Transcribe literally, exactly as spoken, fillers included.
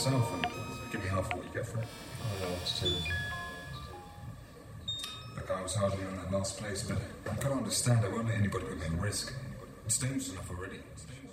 yourself and give me half of what you get for it. I don't know what to do. Look, I was hardly in that last place, but you've got to understand I won't let anybody put me at risk. It's dangerous enough already.